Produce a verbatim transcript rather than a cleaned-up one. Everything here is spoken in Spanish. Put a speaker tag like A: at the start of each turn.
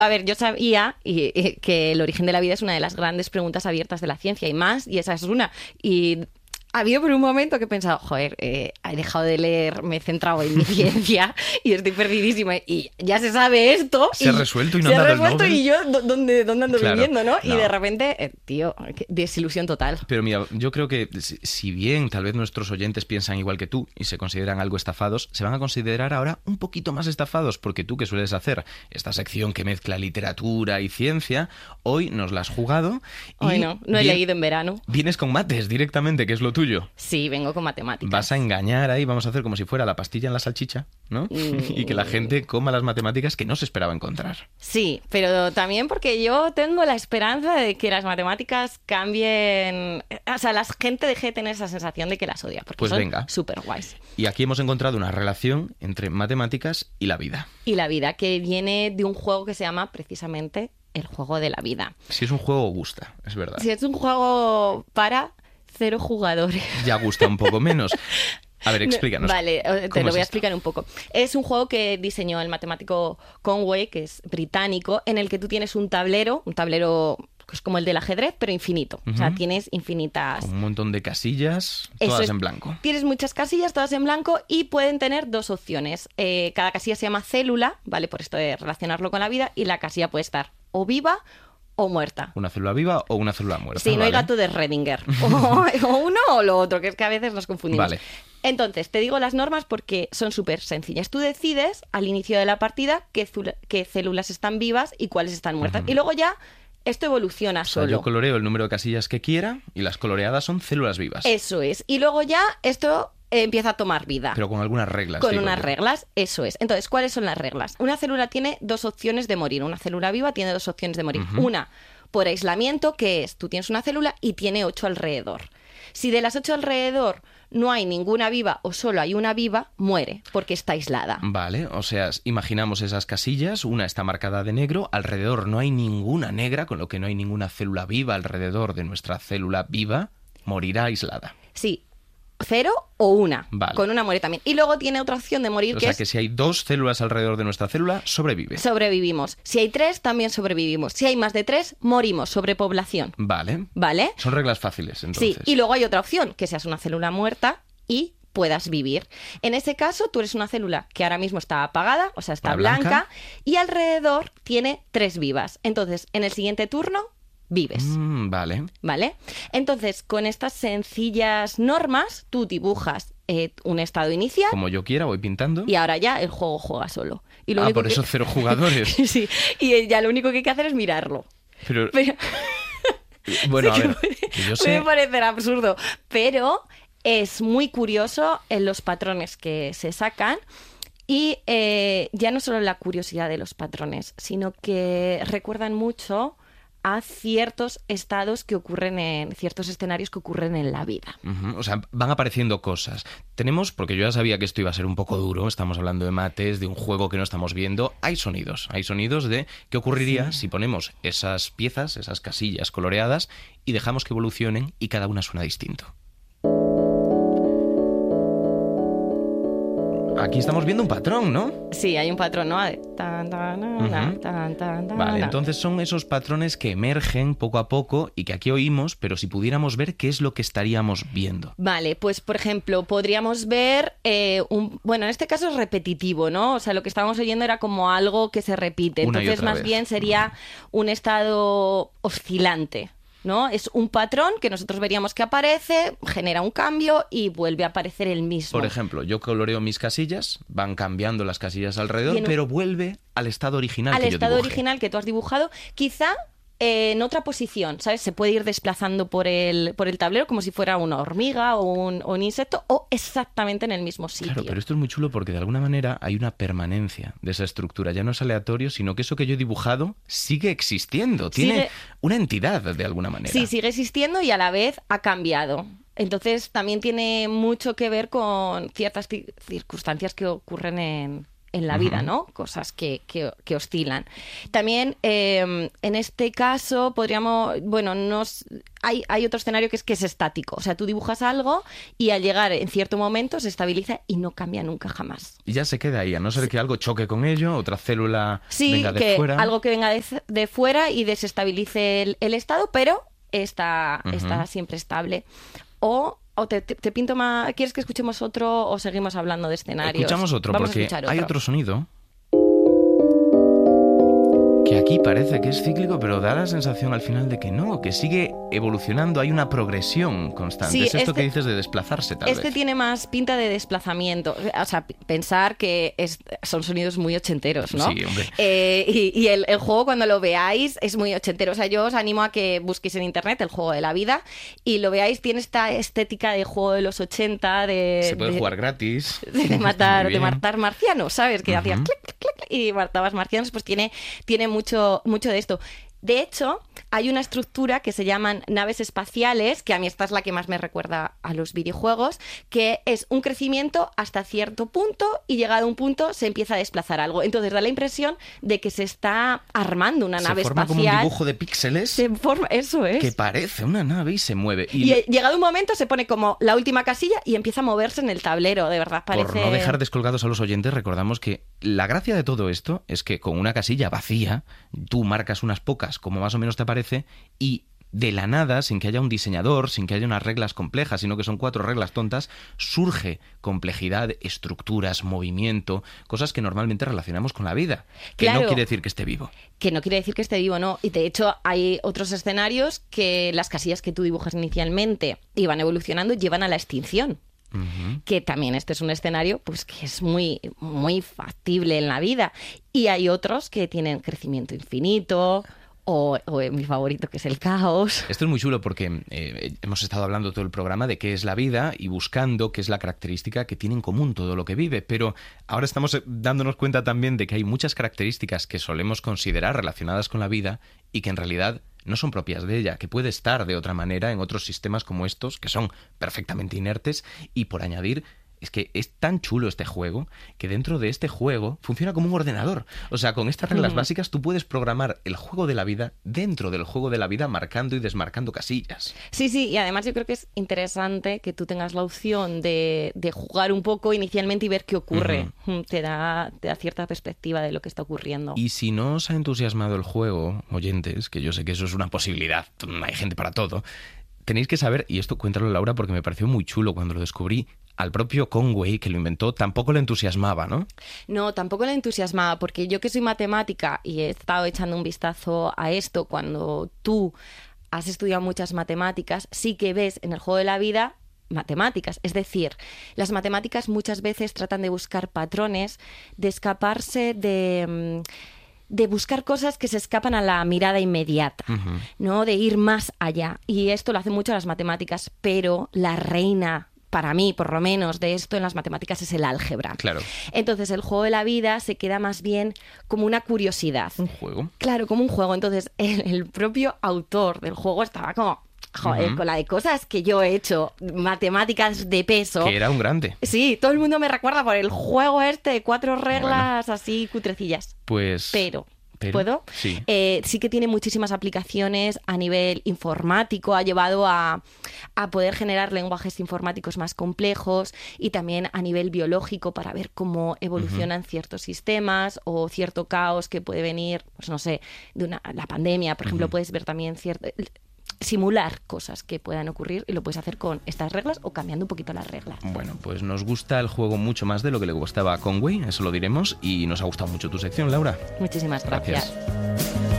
A: A ver, yo sabía y, y, que el origen de la vida es una de las grandes preguntas abiertas de la ciencia y más, y esa es una. Y ha habido por un momento que he pensado, joder, eh, he dejado de leer, me he centrado en mi ciencia y estoy perdidísima. Y ya se sabe esto.
B: Se ha resuelto y no
A: se
B: han
A: ha
B: dado el
A: resuelto
B: Nobel.
A: y yo, ¿dónde, dónde ando
B: Claro,
A: viviendo, no?
B: no.
A: Y de repente, eh, tío, qué desilusión total.
B: Pero mira, yo creo que si- si bien tal vez nuestros oyentes piensan igual que tú y se consideran algo estafados, se van a considerar ahora un poquito más estafados porque tú, que sueles hacer esta sección que mezcla literatura y ciencia, hoy nos la has jugado y
A: Hoy no, no he
B: bien-
A: leído en verano.
B: vienes con mates directamente, que es lo tuyo.
A: Sí, vengo con matemáticas.
B: Vas a engañar ahí, vamos a hacer como si fuera la pastilla en la salchicha, ¿no?
A: Mm.
B: Y que la gente coma las matemáticas que no se esperaba encontrar.
A: Sí, pero también porque yo tengo la esperanza de que las matemáticas cambien... O sea, la gente deje de tener esa sensación de que las odia, porque
B: Pues
A: son
B: venga.
A: súper guays.
B: Y aquí hemos encontrado una relación entre matemáticas y la vida.
A: Y la vida, que viene de un juego que se llama precisamente el juego de la vida.
B: Si es un juego, gusta, es verdad.
A: Si es un juego para cero jugadores.
B: Ya gusta un poco menos. A ver, explícanos.
A: Vale, te
B: ¿cómo
A: lo
B: es
A: voy a
B: esto?
A: explicar un poco. Es un juego que diseñó el matemático Conway, que es británico, en el que tú tienes un tablero, un tablero que es como el del ajedrez, pero infinito. O sea,
B: Ujú.
A: tienes infinitas...
B: Con un montón de casillas,
A: Eso
B: todas
A: es.
B: en blanco.
A: Tienes muchas casillas, todas en blanco, y pueden tener dos opciones. Eh, cada casilla se llama célula, ¿vale? Por esto de relacionarlo con la vida, y la casilla puede estar o viva o muerta.
B: ¿Una célula viva o una célula muerta?
A: Sí, no hay
B: Vale.
A: gato de Schrödinger. O, o uno o lo otro, que es que a veces nos confundimos.
B: Vale.
A: Entonces, te digo las normas porque son súper sencillas. Tú decides al inicio de la partida qué, zula- qué células están vivas y cuáles están muertas.
B: Ujú.
A: Y luego ya esto evoluciona
B: O sea,
A: solo.
B: yo coloreo el número de casillas que quiera y las coloreadas son células vivas.
A: Eso es. Y luego ya esto eh, empieza a tomar vida.
B: Pero con algunas reglas.
A: Con
B: digo
A: unas
B: yo.
A: reglas, eso es. Entonces, ¿cuáles son las reglas? Una célula tiene dos opciones de morir. Una célula viva tiene dos opciones de morir.
B: Ujú.
A: Una, por aislamiento, que es, tú tienes una célula y tiene ocho alrededor. Si de las ocho alrededor no hay ninguna viva o solo hay una viva, muere, porque está aislada.
B: Vale, o sea, imaginamos esas casillas, una está marcada de negro, alrededor no hay ninguna negra, con lo que no hay ninguna célula viva alrededor de nuestra célula viva, morirá aislada.
A: Sí, cero o una.
B: Vale.
A: Con una muere también. Y luego tiene otra opción de morir,
B: O
A: que
B: sea
A: es
B: que si hay dos células alrededor de nuestra célula, sobrevive.
A: sobrevivimos. Si hay tres, también sobrevivimos. Si hay más de tres, morimos. Sobrepoblación.
B: Vale.
A: ¿Vale?
B: Son reglas fáciles, entonces.
A: Sí, y luego hay otra opción, que seas una célula muerta y puedas vivir. En ese caso, tú eres una célula que ahora mismo está apagada, o sea, está
B: Está blanca.
A: blanca, y alrededor tiene tres vivas. Entonces, en el siguiente turno, vives.
B: Mm, vale.
A: ¿Vale? Entonces, con estas sencillas normas, tú dibujas eh, un estado inicial
B: Como yo quiera, voy pintando.
A: y ahora ya el juego juega solo. Y lo
B: Ah,
A: único
B: por
A: que-
B: eso cero jugadores.
A: Sí, y ya lo único que hay que hacer es mirarlo.
B: Pero,
A: Pero...
B: bueno, a
A: Sí que
B: ver,
A: puede-
B: que yo
A: puede
B: sé...
A: parecer absurdo, pero es muy curioso en los patrones que se sacan. Y eh, ya no solo la curiosidad de los patrones, sino que recuerdan mucho a ciertos estados que ocurren en ciertos escenarios que ocurren en la vida.
B: Ujú, o sea, van apareciendo cosas. Tenemos, porque yo ya sabía que esto iba a ser un poco duro, estamos hablando de mates, de un juego que no estamos viendo, hay sonidos, hay sonidos de qué ocurriría si ponemos esas piezas, esas casillas coloreadas y dejamos que evolucionen y cada una suena distinto. Aquí estamos viendo un patrón, ¿no?
A: Sí, hay un patrón, ¿no? De tan, tan, na, na,
B: Ujú.
A: tan, tan, tan,
B: Vale,
A: na.
B: entonces son esos patrones que emergen poco a poco y que aquí oímos, pero si pudiéramos ver qué es lo que estaríamos viendo.
A: Vale, pues por ejemplo, podríamos ver eh, un... Bueno, en este caso es repetitivo, ¿no? O sea, lo que estábamos oyendo era como algo que se repite.
B: Una y
A: Entonces,
B: otra
A: más
B: vez.
A: bien sería un estado oscilante, ¿no? Es un patrón que nosotros veríamos que aparece, genera un cambio y vuelve a aparecer el mismo.
B: Por ejemplo, yo coloreo mis casillas, van cambiando las casillas alrededor,
A: Tiene un-
B: pero vuelve al estado original
A: Al
B: que yo
A: estado
B: dibujé.
A: original que tú has dibujado, quizá eh, en otra posición, ¿sabes? Se puede ir desplazando por el, por el tablero como si fuera una hormiga o un, o un insecto o exactamente en el mismo sitio.
B: Claro, pero esto es muy chulo porque de alguna manera hay una permanencia de esa estructura. Ya no es aleatorio, sino que eso que yo he dibujado sigue existiendo. Tiene
A: Sigue-
B: una entidad de alguna manera.
A: Sí, sigue existiendo y a la vez ha cambiado. Entonces también tiene mucho que ver con ciertas ci- circunstancias que ocurren en, en la vida, ¿no? Cosas que, que, que oscilan. También, eh, en este caso, podríamos, bueno, nos, hay, hay otro escenario que es que es estático. O sea, tú dibujas algo y al llegar en cierto momento se estabiliza y no cambia nunca jamás.
B: Y ya se queda ahí, a no ser sí. que algo choque con ello, otra célula
A: sí,
B: venga de
A: que
B: fuera.
A: algo que venga de, de fuera y desestabilice el, el estado, pero está, uh-huh. está siempre estable. O... O te, te, te pinto más... ¿Quieres que escuchemos otro o seguimos hablando de escenarios?
B: Escuchamos otro,
A: Vamos
B: porque
A: otro.
B: hay otro sonido que aquí parece que es cíclico, pero da la sensación al final de que no, que sigue evolucionando, hay una progresión constante. Sí, es esto este, que dices de desplazarse, tal
A: este
B: vez.
A: Tiene más pinta de desplazamiento. O sea, pensar que es, son sonidos muy ochenteros, ¿no?
B: Sí, hombre.
A: Eh, y y el, el juego, cuando lo veáis, es muy ochentero. O sea, yo os animo a que busquéis en internet el juego de la vida y lo veáis. Tiene esta estética de juego de los ochenta, de...
B: Se puede
A: de,
B: jugar gratis.
A: De, de, matar, de matar marcianos, ¿sabes? Que uh-huh. hacías clic, clic, clic y matabas marcianos. Pues tiene, tiene mucho, mucho de esto. De hecho, hay una estructura que se llaman naves espaciales, que a mí esta es la que más me recuerda a los videojuegos, que es un crecimiento hasta cierto punto y llegado a un punto se empieza a desplazar algo. Entonces da la impresión de que se está armando una
B: se
A: nave
B: espacial. Se forma como un dibujo de píxeles.
A: Se forma, eso es.
B: Que parece una nave y se mueve.
A: Y, y llegado un momento se pone como la última casilla y empieza a moverse en el tablero, de verdad parece...
B: Por no dejar descolgados a los oyentes, recordamos que la gracia de todo esto es que con una casilla vacía, tú marcas unas pocas como más o menos te parece y de la nada, sin que haya un diseñador, sin que haya unas reglas complejas, sino que son cuatro reglas tontas, surge complejidad, estructuras, movimiento, cosas que normalmente relacionamos con la vida. Que claro, no quiere decir que esté vivo.
A: Que no quiere decir que esté vivo, no. Y de hecho hay otros escenarios que las casillas que tú dibujas inicialmente y van evolucionando llevan a la extinción. Uh-huh. Que también este es un escenario pues que es muy, muy factible en la vida. Y hay otros que tienen crecimiento infinito... O, o mi favorito, que es el caos.
B: Esto es muy chulo porque eh, hemos estado hablando todo el programa de qué es la vida y buscando qué es la característica que tiene en común todo lo que vive, pero ahora estamos dándonos cuenta también de que hay muchas características que solemos considerar relacionadas con la vida y que en realidad no son propias de ella, que puede estar de otra manera en otros sistemas como estos, que son perfectamente inertes, y por añadir... Es que es tan chulo este juego que dentro de este juego funciona como un ordenador. O sea, con estas reglas mm. básicas tú puedes programar el juego de la vida dentro del juego de la vida marcando y desmarcando casillas.
A: Sí, sí, y además yo creo que es interesante que tú tengas la opción de, de jugar un poco inicialmente y ver qué ocurre. Uh-huh. Te da, te da cierta perspectiva de lo que está ocurriendo.
B: Y si no os ha entusiasmado el juego, oyentes, que yo sé que eso es una posibilidad, hay gente para todo, tenéis que saber, y esto cuéntalo Laura porque me pareció muy chulo cuando lo descubrí, al propio Conway, que lo inventó, tampoco le entusiasmaba, ¿no?
A: No, tampoco le entusiasmaba, porque yo que soy matemática y he estado echando un vistazo a esto, cuando tú has estudiado muchas matemáticas, sí que ves en el juego de la vida matemáticas. Es decir, las matemáticas muchas veces tratan de buscar patrones, de escaparse de... de buscar cosas que se escapan a la mirada inmediata, uh-huh. ¿no? De ir más allá. Y esto lo hacen mucho las matemáticas, pero la reina, para mí, por lo menos, de esto en las matemáticas es el álgebra.
B: Claro.
A: Entonces, el juego de la vida se queda más bien como una curiosidad.
B: Un juego.
A: Claro, como un juego. Entonces, el, el propio autor del juego estaba como... Joder, uh-huh. con la de cosas que yo he hecho, matemáticas de peso.
B: Que era un grande.
A: Sí, todo el mundo me recuerda por el juego este de cuatro reglas bueno. así cutrecillas.
B: Pues...
A: Pero...
B: Pero,
A: ¿Puedo?
B: Sí.
A: Eh, sí que tiene muchísimas aplicaciones a nivel informático, ha llevado a, a poder generar lenguajes informáticos más complejos y también a nivel biológico para ver cómo evolucionan uh-huh. ciertos sistemas o cierto caos que puede venir, pues no sé, de una, la pandemia, por ejemplo, uh-huh. puedes ver también cierto... simular cosas que puedan ocurrir y lo puedes hacer con estas reglas o cambiando un poquito las reglas.
B: Bueno, pues nos gusta el juego mucho más de lo que le gustaba a Conway, eso lo diremos, y nos ha gustado mucho tu sección, Laura.
A: Muchísimas gracias.
B: Gracias.